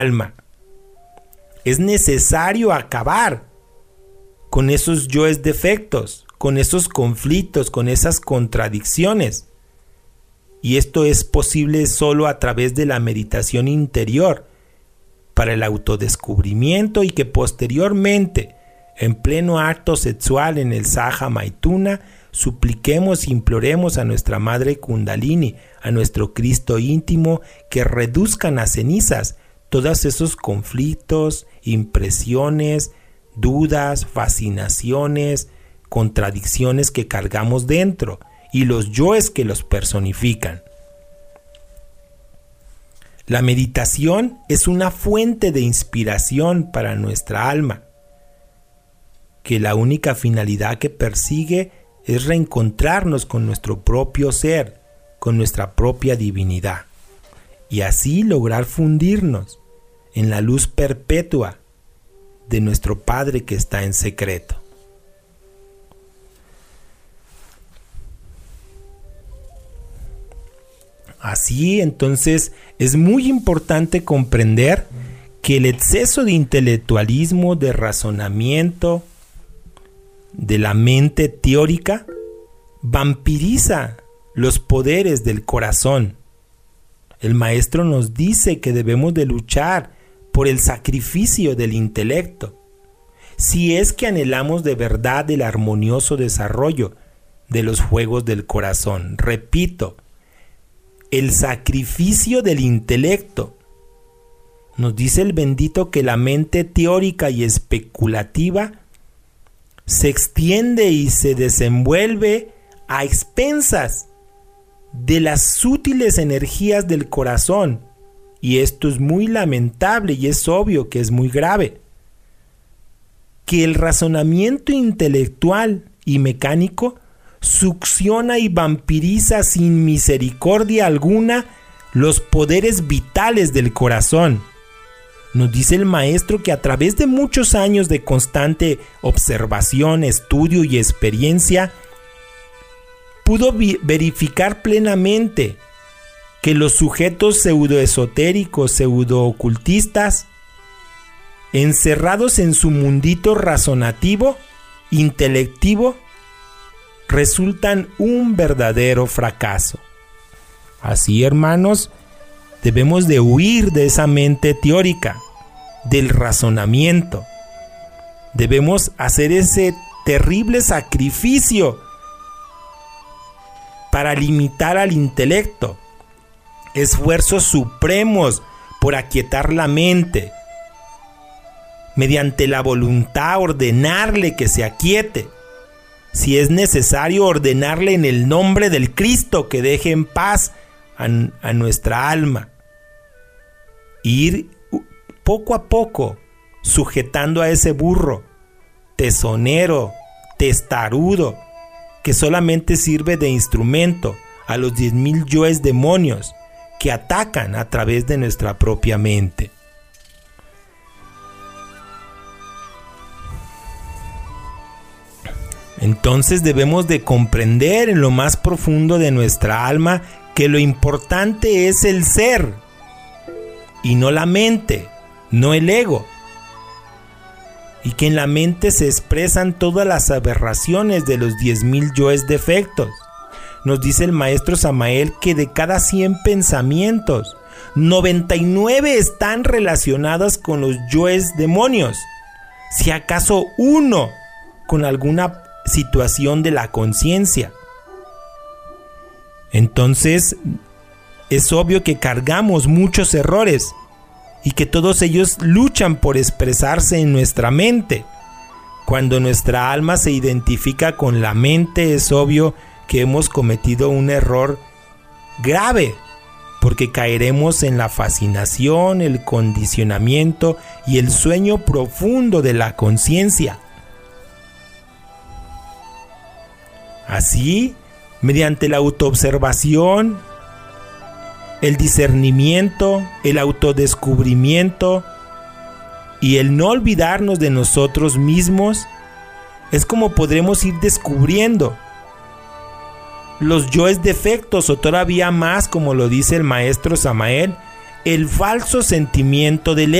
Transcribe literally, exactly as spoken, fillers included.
alma. Es necesario acabar con esos yoes defectos, con esos conflictos, con esas contradicciones. Y esto es posible solo a través de la meditación interior para el autodescubrimiento, y que posteriormente, en pleno acto sexual en el Saha Maituna, supliquemos e imploremos a nuestra Madre Kundalini, a nuestro Cristo íntimo, que reduzcan a cenizas todos esos conflictos, impresiones, dudas, fascinaciones, contradicciones que cargamos dentro y los yoes que los personifican. La meditación es una fuente de inspiración para nuestra alma, que la única finalidad que persigue es reencontrarnos con nuestro propio ser, con nuestra propia divinidad, y así lograr fundirnos en la luz perpetua de nuestro Padre que está en secreto. Así, entonces, es muy importante comprender que el exceso de intelectualismo, de razonamiento, de la mente teórica, vampiriza los poderes del corazón. El maestro nos dice que debemos de luchar por el sacrificio del intelecto, si es que anhelamos de verdad el armonioso desarrollo de los juegos del corazón. Repito, el sacrificio del intelecto. Nos dice el bendito que la mente teórica y especulativa se extiende y se desenvuelve a expensas de las sutiles energías del corazón, y esto es muy lamentable y es obvio que es muy grave. Que el razonamiento intelectual y mecánico succiona y vampiriza sin misericordia alguna los poderes vitales del corazón. Nos dice el maestro que a través de muchos años de constante observación, estudio y experiencia, pudo verificar plenamente que los sujetos pseudoesotéricos, pseudoocultistas, encerrados en su mundito razonativo, intelectivo, resultan un verdadero fracaso. Así, hermanos, debemos de huir de esa mente teórica, del razonamiento. Debemos hacer ese terrible sacrificio para limitar al intelecto, esfuerzos supremos por aquietar la mente, mediante la voluntad ordenarle que se aquiete, si es necesario ordenarle en el nombre del Cristo que deje en paz a, a nuestra alma, ir poco a poco sujetando a ese burro tesonero, testarudo, que solamente sirve de instrumento a los diez mil yoes demonios que atacan a través de nuestra propia mente. Entonces debemos de comprender en lo más profundo de nuestra alma que lo importante es el ser y no la mente, no el ego. Y que en la mente se expresan todas las aberraciones de los diez mil yoes defectos. Nos dice el maestro Samael que de cada cien pensamientos, noventa y nueve están relacionadas con los yoes demonios, si acaso uno con alguna situación de la conciencia. Entonces es obvio que cargamos muchos errores y que todos ellos luchan por expresarse en nuestra mente. Cuando nuestra alma se identifica con la mente, es obvio que hemos cometido un error grave, porque caeremos en la fascinación, el condicionamiento y el sueño profundo de la conciencia. Así, mediante la autoobservación, el discernimiento, el autodescubrimiento y el no olvidarnos de nosotros mismos, es como podremos ir descubriendo los yoes defectos, o todavía más, como lo dice el maestro Samael, el falso sentimiento del